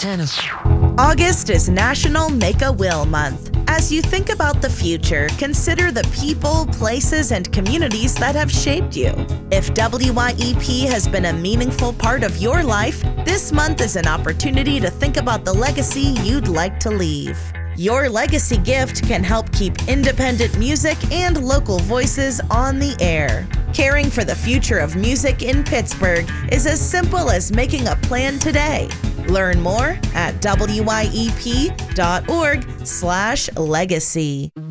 tennis. August is National Make a Will Month. As you think about the future, consider the people, places, and communities that have shaped you. If WYEP has been a meaningful part of your life, this month is an opportunity to think about the legacy you'd like to leave. Your legacy gift can help keep independent music and local voices on the air. Caring for the future of music in Pittsburgh is as simple as making a plan today. Learn more at wyep.org/legacy.